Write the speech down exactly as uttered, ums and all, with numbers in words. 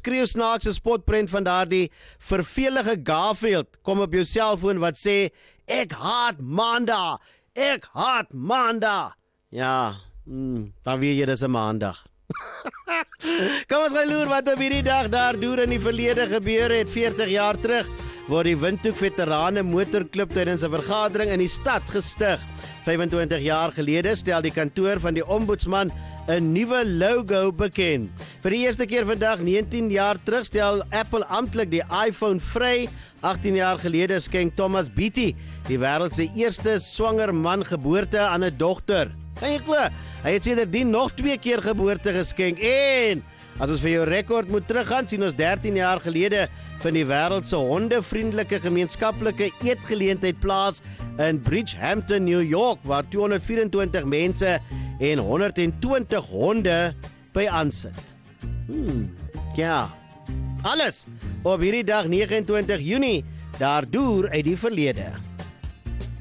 skreeusnaakse spotprent van daardie vervelige Garfield kom op jou selfoon wat sê, ek haat maandag, ek haat maandag. Ja, mm, dan weet jy dis 'n maandag. Kom ons gaan loer wat op hierdie dag daar deur in die verlede gebeur het. veertig jaar terug word die Windhoek Veterane Motorklub tydens 'n vergadering in die stad gestig. vyfentwintig jaar gelede stel die kantoor van die ombudsman 'n nuwe logo bekend. Vir die eerste keer vandag, negentien jaar terug, stel Apple amptelik die iPhone vry. agttien jaar gelede skenk Thomas Beattie die wêreld se eerste swanger man geboorte aan 'n dogter. Kan jy glo? Hy het sedertdien nog twee keer geboorte geskenk. En as ons vir jou rekord moet teruggaan, sien ons dertien jaar gelede van die wêreld se hondevriendelike gemeenskaplike eetgeleentheid plaas in Bridgehampton, New York, waar tweehonderdvyerentwintig mense en honderdtwintig honde by aansit. Hmm, ja. Alles op hierdie dag, negenentwintig Junie, daar deur uit die verlede.